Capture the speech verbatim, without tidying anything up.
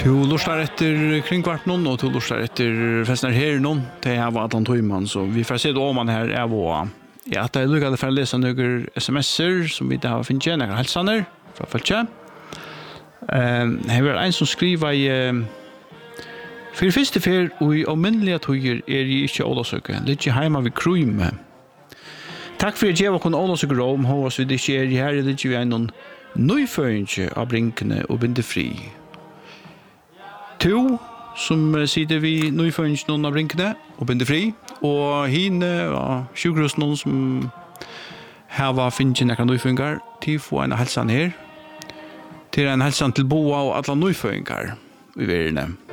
Du lustar etter kringkvart noen, og du lustar etter festner her noen, til jeg var Atlan Tøyman, så vi får se det om han her er vår. Ja, det er lukket for å lese noen sms'er som vi da har finnet, noen helsaner fra Følge. Uh, her er en som skriver i uh, For det første fer, og i alminnelige tøyer er jeg ikke ålåsøke, litt hjemme ved Krøyme. Takk for at jeg var kun ålåsøke rom, hås vi det ikke er her, litt vi er noen nøyføring av brinkene og binde fri. To som sitter vi nøyføring noen av brinkene og binde fri, og hine og sjukhus noen som her var finnes noen nøyføringer, til å få en helsan her, til en helsan til boa og alle nøyføringer i verden.